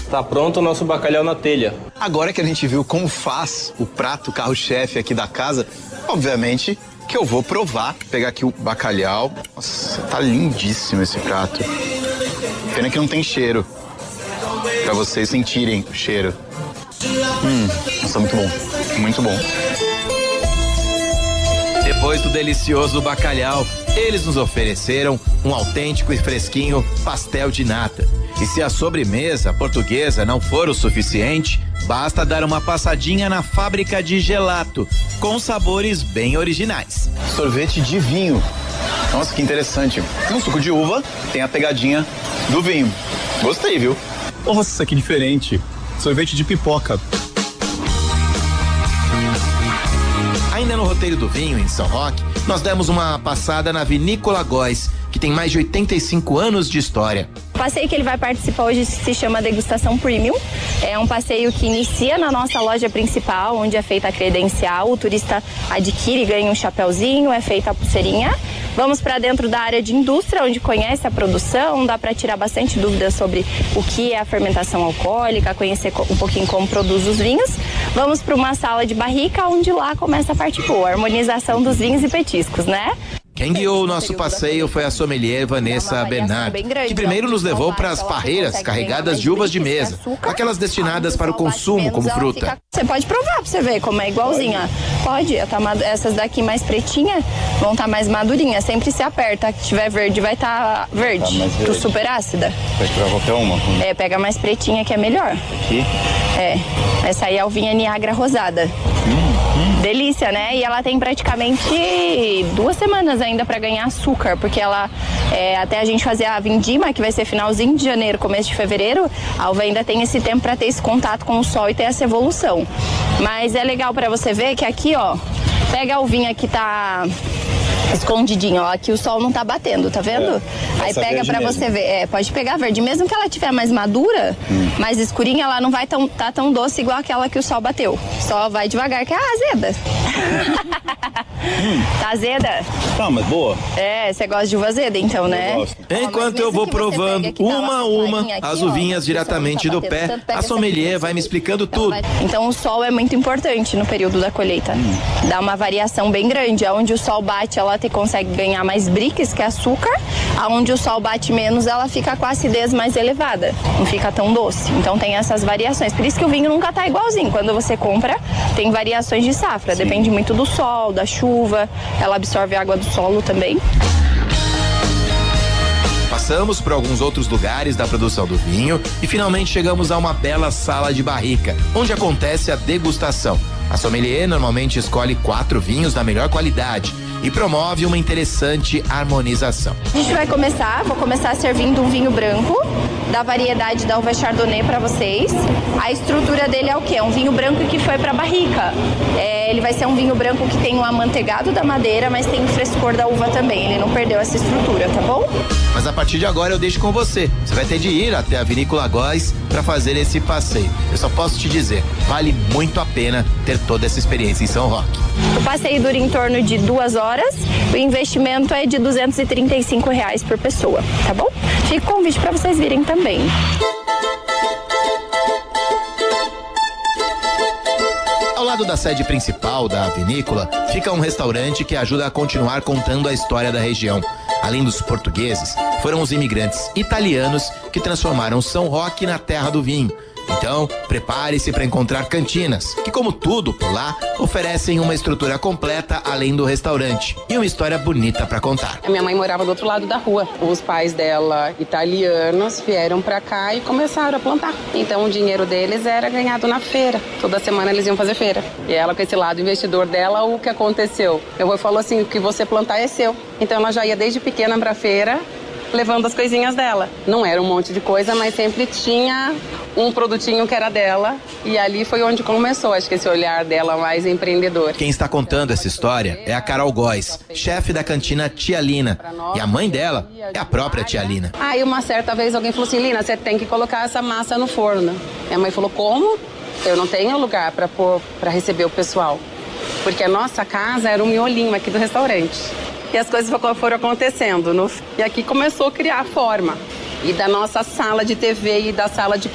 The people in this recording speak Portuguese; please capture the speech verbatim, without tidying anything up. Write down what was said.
Tá pronto o nosso bacalhau na telha. Agora que a gente viu como faz o prato carro-chefe aqui da casa, obviamente que eu vou provar. Pegar aqui o bacalhau. Nossa, tá lindíssimo esse prato. Pena que não tem cheiro. Pra vocês sentirem o cheiro. Hum, nossa, muito bom. Muito bom. Depois do delicioso bacalhau, eles nos ofereceram um autêntico e fresquinho pastel de nata. E se a sobremesa portuguesa não for o suficiente, basta dar uma passadinha na fábrica de gelato, com sabores bem originais. Sorvete de vinho. Nossa, que interessante. No suco de uva tem a pegadinha do vinho. Gostei, viu? Nossa, que diferente. Sorvete de pipoca. Ainda no roteiro do vinho, em São Roque, nós demos uma passada na Vinícola Góes, que tem mais de oitenta e cinco anos de história. O passeio que ele vai participar hoje se chama Degustação Premium. É um passeio que inicia na nossa loja principal, onde é feita a credencial. O turista adquire e ganha um chapéuzinho, é feita a pulseirinha. Vamos para dentro da área de indústria, onde conhece a produção, dá para tirar bastante dúvidas sobre o que é a fermentação alcoólica, conhecer um pouquinho como produz os vinhos. Vamos para uma sala de barrica, onde lá começa a parte boa, a harmonização dos vinhos e petiscos, né? Quem guiou o nosso passeio foi a sommelier Vanessa Bernard, que primeiro nos levou para as parreiras carregadas de uvas de mesa, aquelas destinadas para o consumo como fruta. Você pode provar para você ver como é igualzinha. Pode, essas daqui mais pretinhas vão estar mais madurinhas. Sempre se aperta, que tiver verde vai estar verde, tá super ácida. Pode provar qualquer uma? É, pega mais pretinha que é melhor. Aqui? É, essa aí é a uvinha Niagara rosada. Hum. Delícia, né? E ela tem praticamente duas semanas ainda para ganhar açúcar, porque ela, é, até a gente fazer a vindima, que vai ser finalzinho de janeiro, começo de fevereiro, a uva ainda tem esse tempo para ter esse contato com o sol e ter essa evolução. Mas é legal para você ver que aqui, ó, pega a uvinha que tá escondidinho, ó, aqui o sol não tá batendo, tá vendo? É, aí pega pra mesmo. Você ver, é, pode pegar verde, mesmo que ela tiver mais madura, hum. mais escurinha, ela não vai tão, tá tão doce igual aquela que o sol bateu, só vai devagar, que é azeda. hum. Tá azeda? Tá, mas boa. É, você gosta de uva azeda então, né? Eu gosto. Enquanto eu vou provando uma a uma aqui, as uvinhas ó, diretamente tá do pé, a sommelier vai me explicando então, tudo. Vai... Então o sol é muito importante no período da colheita, hum. dá uma variação bem grande, onde o sol bate, ela te consegue ganhar mais briques, que é açúcar, aonde o sol bate menos, ela fica com a acidez mais elevada, não fica tão doce. Então tem essas variações, por isso que o vinho nunca tá igualzinho. Quando você compra, tem variações de safra, Sim. depende muito do sol, da chuva, ela absorve a água do solo também. Passamos por alguns outros lugares da produção do vinho e finalmente chegamos a uma bela sala de barrica, onde acontece a degustação. A sommelier normalmente escolhe quatro vinhos da melhor qualidade e promove uma interessante harmonização. A gente vai começar, vou começar servindo um vinho branco da variedade da uva Chardonnay para vocês. A estrutura dele é o quê? É um vinho branco que foi para barrica. É, ele vai ser um vinho branco que tem um amanteigado da madeira, mas tem o frescor da uva também. Ele não perdeu essa estrutura, tá bom? Mas a partir de agora eu deixo com você. Você vai ter de ir até a Vinícola Góes para fazer esse passeio. Eu só posso te dizer, vale muito a pena ter toda essa experiência em São Roque. O passeio dura em torno de duas horas. O investimento é de duzentos e trinta e cinco reais por pessoa, tá bom? Fica o convite para vocês virem também. Ao lado da sede principal da vinícola, fica um restaurante que ajuda a continuar contando a história da região. Além dos portugueses, foram os imigrantes italianos que transformaram São Roque na terra do vinho. Então, prepare-se para encontrar cantinas, que como tudo por lá, oferecem uma estrutura completa além do restaurante e uma história bonita para contar. A minha mãe morava do outro lado da rua. Os pais dela, italianos, vieram para cá e começaram a plantar. Então o dinheiro deles era ganhado na feira. Toda semana eles iam fazer feira. E ela, com esse lado investidor dela, o que aconteceu? Meu avô falou assim, o que você plantar é seu. Então ela já ia desde pequena para feira, levando as coisinhas dela. Não era um monte de coisa, mas sempre tinha um produtinho que era dela, e ali foi onde começou, acho que esse olhar dela mais empreendedor. Quem está contando essa história é a Carol Góes, chefe da cantina Tia Lina, e a mãe dela é a própria Tia Lina. Aí uma certa vez alguém falou assim, Lina, você tem que colocar essa massa no forno. Minha mãe falou, como? Eu não tenho lugar para pôr, para receber o pessoal, porque a nossa casa era um miolinho aqui do restaurante. E as coisas foram acontecendo. No... E aqui começou a criar a forma. E da nossa sala de T V e da sala de